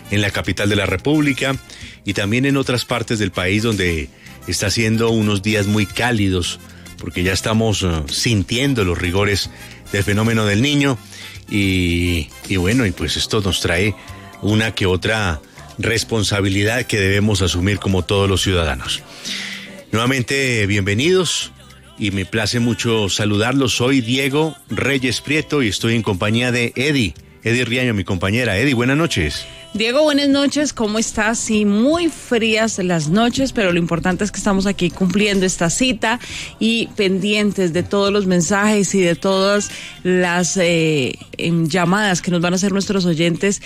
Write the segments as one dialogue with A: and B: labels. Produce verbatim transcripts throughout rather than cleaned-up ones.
A: en la capital de la República y también en otras partes del país donde está haciendo unos días muy cálidos, porque ya estamos uh, sintiendo los rigores del fenómeno del Niño y, y bueno, y pues esto nos trae una que otra responsabilidad que debemos asumir como todos los ciudadanos. Nuevamente, bienvenidos y me place mucho saludarlos. Soy Diego Reyes Prieto y estoy en compañía de Eddie, Eddie Riaño, mi compañera. Eddie, buenas noches.
B: Diego, buenas noches, ¿cómo estás? Sí, muy frías las noches, pero lo importante es que estamos aquí cumpliendo esta cita y pendientes de todos los mensajes y de todas las eh, llamadas que nos van a hacer nuestros oyentes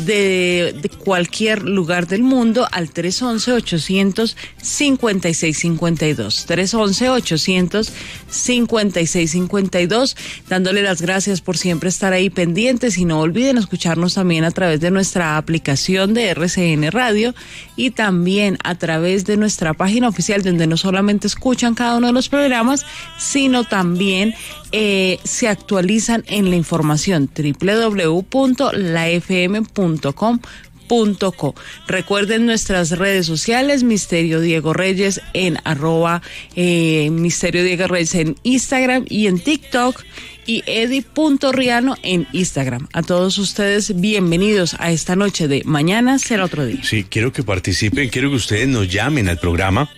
B: de, de cualquier lugar del mundo al tres once, ochocientos cincuenta y seis cincuenta y dos. tres once, ochocientos cincuenta y seis cincuenta y dos, dándole las gracias por siempre estar ahí pendientes y no olviden escucharnos también a través de nuestra aplicación de R C N Radio y también a través de nuestra página oficial donde no solamente escuchan cada uno de los programas, sino también eh, se actualizan en la información doble u doble u doble u punto la f m punto com punto co. Recuerden nuestras redes sociales, Misterio Diego Reyes en arroba eh, Misterio Diego Reyes en Instagram y en TikTok, y Eddie.Riano en Instagram. A todos ustedes, bienvenidos a esta noche de Mañana Será Otro Día.
A: Sí, quiero que participen, quiero que ustedes nos llamen al programa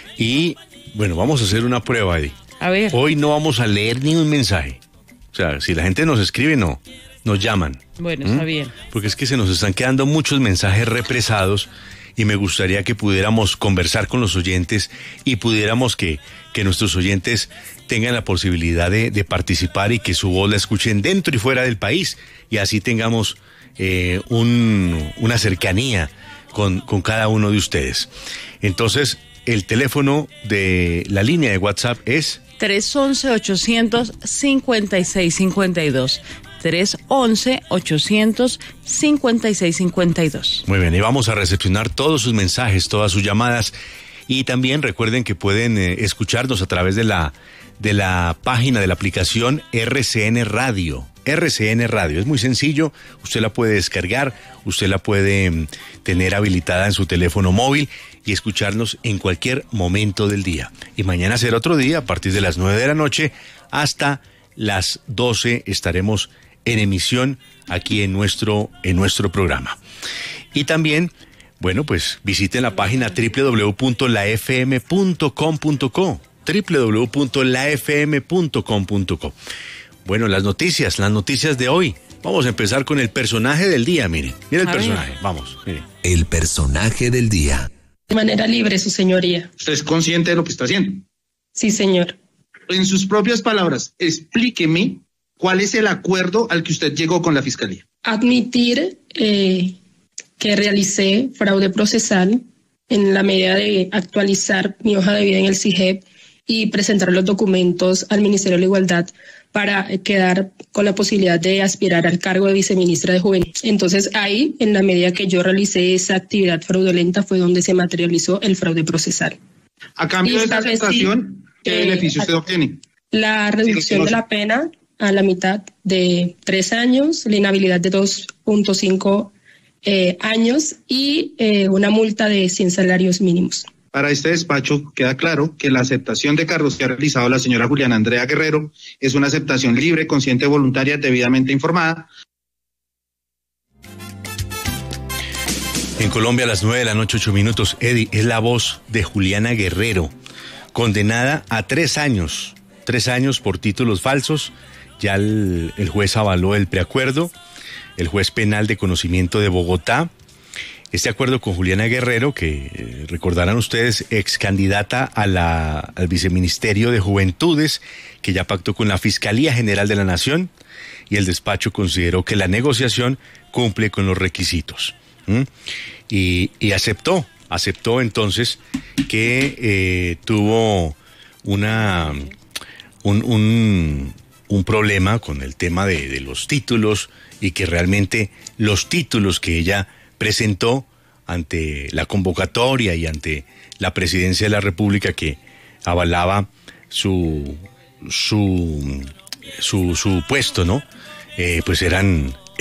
A: y, bueno, vamos a hacer una prueba, Eddie.
B: A ver.
A: Hoy no vamos a leer ni un mensaje. O sea, si la gente nos escribe, no, nos llaman.
B: Bueno,
A: ¿Mm?
B: está bien.
A: Porque es que se nos están quedando muchos mensajes represados y me gustaría que pudiéramos conversar con los oyentes y pudiéramos que, que nuestros oyentes tengan la posibilidad de, de participar y que su voz la escuchen dentro y fuera del país y así tengamos eh, un, una cercanía con, con cada uno de ustedes. Entonces, el teléfono de la línea de WhatsApp es
B: tres once, ochocientos cincuenta y seis cincuenta y dos. tres once, ochocientos cincuenta y seis cincuenta y dos.
A: Muy bien, y vamos a recepcionar todos sus mensajes, todas sus llamadas y también recuerden que pueden eh, escucharnos a través de la de la página de la aplicación R C N Radio. R C N Radio, es muy sencillo, usted la puede descargar, usted la puede um, tener habilitada en su teléfono móvil y escucharnos en cualquier momento del día. Y mañana será otro día, a partir de las nueve de la noche hasta las doce estaremos en emisión aquí en nuestro, en nuestro programa. Y también, bueno, pues visiten la página doble u doble u doble u punto la f m punto com punto co. doble u doble u doble u punto la f m punto com punto co. Bueno, las noticias, las noticias de hoy. Vamos a empezar con el personaje del día, miren. Mira el a personaje, ver. Vamos, miren.
C: El personaje del día.
D: De manera libre, su señoría.
E: ¿Usted es consciente de lo que está haciendo?
D: Sí, señor.
E: En sus propias palabras, explíqueme cuál es el acuerdo al que usted llegó con la Fiscalía.
D: Admitir eh, que realicé fraude procesal en la medida de actualizar mi hoja de vida en el C I G E P y presentar los documentos al Ministerio de la Igualdad para quedar con la posibilidad de aspirar al cargo de viceministra de Juventud. Entonces ahí, en la medida que yo realicé esa actividad fraudulenta, fue donde se materializó el fraude procesal.
E: A cambio de esa aceptación, ¿qué eh, beneficio usted obtiene?
D: La reducción sí, de la pena a la mitad de tres años, la inhabilidad de dos punto cinco eh, años y eh, una multa de cien salarios mínimos.
E: Para este despacho queda claro que la aceptación de cargos que ha realizado la señora Juliana Andrea Guerrero es una aceptación libre, consciente, voluntaria, debidamente informada.
A: En Colombia a las nueve de la noche, ocho minutos, Eddie, es la voz de Juliana Guerrero, condenada a tres años, tres años por títulos falsos. Ya el, el juez avaló el preacuerdo, el juez penal de conocimiento de Bogotá. Este acuerdo con Juliana Guerrero, que eh, recordarán ustedes, ex candidata a la, al viceministerio de Juventudes, que ya pactó con la Fiscalía General de la Nación, y el despacho consideró que la negociación cumple con los requisitos. ¿Mm? Y, y aceptó, aceptó entonces que eh, tuvo una un, un, un problema con el tema de, de los títulos y que realmente los títulos que ella presentó ante la convocatoria y ante la presidencia de la República que avalaba su su su, su puesto, ¿no? Eh, pues eran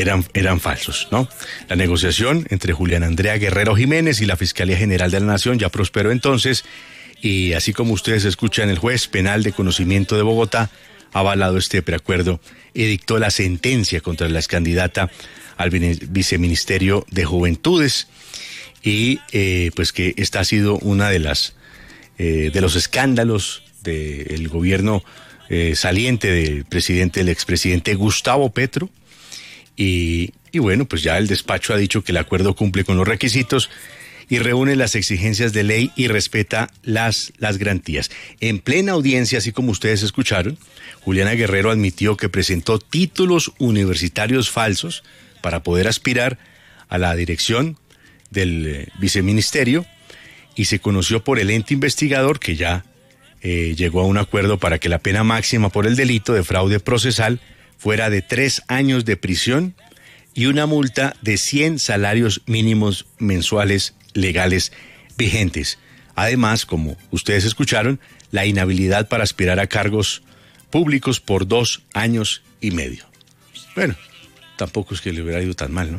A: eran, eran falsos, ¿no? La negociación entre Juliana Andrea Guerrero Jiménez y la Fiscalía General de la Nación ya prosperó entonces, y así como ustedes escuchan, el juez penal de conocimiento de Bogotá ha avalado este preacuerdo y dictó la sentencia contra la excandidata al viceministerio de Juventudes, y eh, pues que esta ha sido una de las eh, de los escándalos del gobierno eh, saliente del presidente, el expresidente Gustavo Petro, y, y bueno, pues ya el despacho ha dicho que el acuerdo cumple con los requisitos y reúne las exigencias de ley y respeta las, las garantías. En plena audiencia, así como ustedes escucharon, Juliana Guerrero admitió que presentó títulos universitarios falsos para poder aspirar a la dirección del eh, viceministerio, y se conoció por el ente investigador que ya eh, llegó a un acuerdo para que la pena máxima por el delito de fraude procesal fuera de tres años de prisión y una multa de cien salarios mínimos mensuales legales vigentes. Además, como ustedes escucharon, la inhabilidad para aspirar a cargos públicos por dos años y medio. Bueno, tampoco es que le hubiera ido tan mal, ¿no?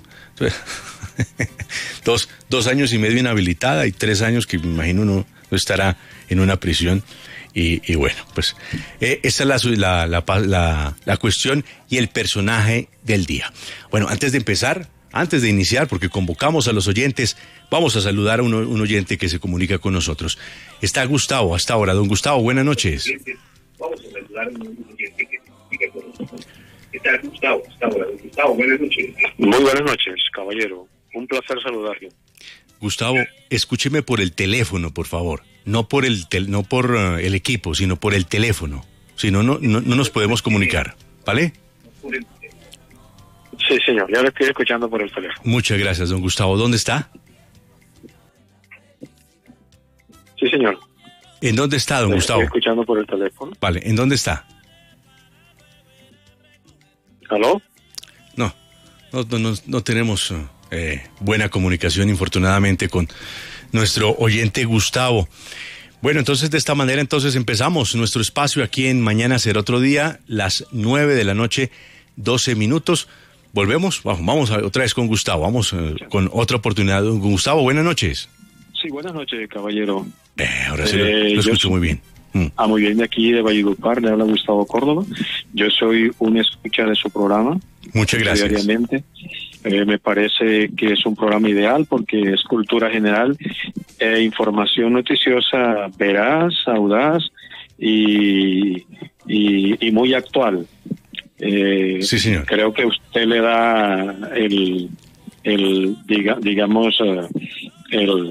A: dos, dos años y medio inhabilitada y tres años que me imagino no, no estará en una prisión. Y, y bueno, pues eh, esa es la, la, la, la, la cuestión y el personaje del día. Bueno, antes de empezar, antes de iniciar, porque convocamos a los oyentes, vamos a saludar a un, un oyente que se comunica con nosotros. Está Gustavo hasta ahora. Don Gustavo, buenas noches.
F: Vamos a saludar a un oyente que se comunica con nosotros. Está Gustavo hasta ahora. Don Gustavo, buenas noches.
G: Muy buenas noches, caballero. Un placer saludarlo.
A: Gustavo, escúcheme por el teléfono, por favor. No por el tel, no por uh, el equipo, sino por el teléfono. Si no, no, no nos podemos comunicar, ¿vale?
G: Sí, señor, ya lo estoy escuchando por el teléfono.
A: Muchas gracias, don Gustavo. ¿Dónde está?
G: Sí, señor.
A: ¿En dónde está, don
G: Lo
A: Gustavo?
G: Estoy escuchando por el teléfono.
A: Vale, ¿en dónde está?
G: ¿Aló?
A: No, no, no, no, no tenemos eh, buena comunicación, infortunadamente, con nuestro oyente Gustavo. Bueno, entonces de esta manera entonces empezamos nuestro espacio aquí en Mañana Será Otro Día, las nueve de la noche, doce minutos. Volvemos, vamos, vamos a, otra vez con Gustavo, vamos eh, con otra oportunidad. Gustavo, buenas noches.
G: Sí, buenas noches, caballero.
A: Eh, ahora sí lo,
G: Eh,
A: lo escucho
G: yo-
A: muy bien. Mm.
G: Ah, muy bien, de aquí de Valledupar, le habla Gustavo Córdoba. Yo soy un escucha de su programa.
A: Muchas gracias.
G: Diariamente. Eh, me parece que es un programa ideal porque es cultura general e información noticiosa veraz, audaz y, y, y muy actual. Eh,
A: Sí, señor.
G: Creo que usted le da el, el diga, digamos, eh, el,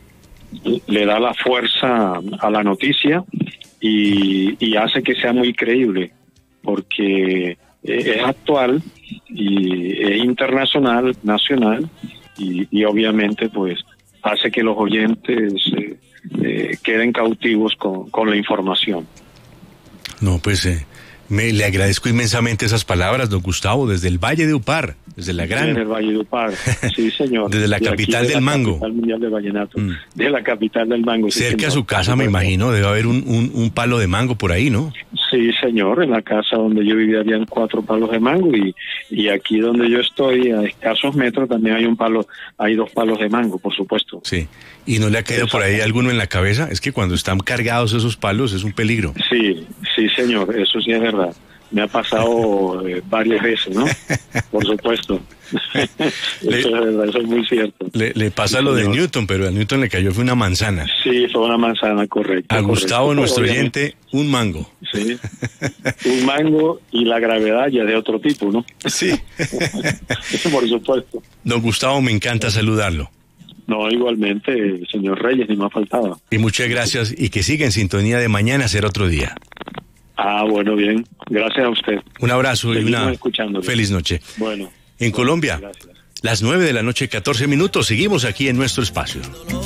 G: le da la fuerza a la noticia y, y hace que sea muy creíble porque es actual y es internacional, nacional y, y obviamente pues hace que los oyentes eh, eh, queden cautivos con, con la información.
A: No, pues eh, me le agradezco inmensamente esas palabras, don Gustavo, desde el Valle de Upar, desde la gran...
G: Desde el Valledupar, sí señor.
A: Desde la
G: De aquí,
A: capital
G: de
A: del
G: la
A: mango.
G: Capital mundial de vallenato.
A: Mm.
G: De la capital del mango. sí,
A: Cerca a
G: señor.
A: su casa, me imagino, debe haber un, un, un palo de mango por ahí, ¿no?
G: Sí, señor, en la casa donde yo vivía habían cuatro palos de mango y, y aquí donde yo estoy a escasos metros también hay un palo, hay dos palos de mango, por supuesto.
A: Sí. ¿Y no le ha caído por ahí alguno en la cabeza? Es que cuando están cargados esos palos es un peligro.
G: Sí, sí, señor, eso sí es verdad. Me ha pasado eh, varias veces, ¿no? Por supuesto.
A: Le-
G: Eso es verdad, eso es muy cierto.
A: Le, le pasa
G: Sí,
A: lo de
G: señor.
A: Newton, pero a Newton le cayó fue una manzana.
G: Sí, fue una manzana, correcto.
A: A Gustavo,
G: correcto,
A: nuestro
G: obviamente.
A: oyente, un mango.
G: Sí, un mango y la gravedad ya de otro tipo, ¿no?
A: Sí.
G: Por supuesto.
A: Don Gustavo, me encanta saludarlo.
G: No, igualmente, señor Reyes, ni más faltaba.
A: Y muchas gracias y que siga en sintonía de Mañana Será Otro Día.
G: Ah, bueno, bien. Gracias a usted.
A: Un abrazo y
G: Seguimos
A: una
G: escuchándolo.
A: feliz noche.
G: Bueno.
A: En Colombia,
G: Gracias.
A: las nueve de la noche, catorce minutos, seguimos aquí en nuestro espacio.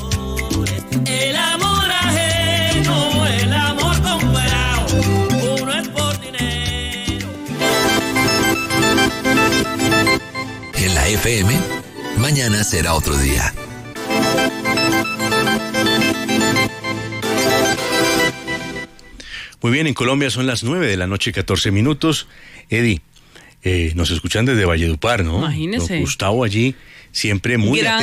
H: El amor ajeno, el amor comprado, uno es por dinero.
C: En la F M, Mañana Será Otro Día.
A: Muy bien, en Colombia son las nueve de la noche, catorce minutos. Eddie, Eh, nos escuchan desde Valledupar, ¿no?
B: Imagínese.
A: Don Gustavo allí, siempre muy
B: Gran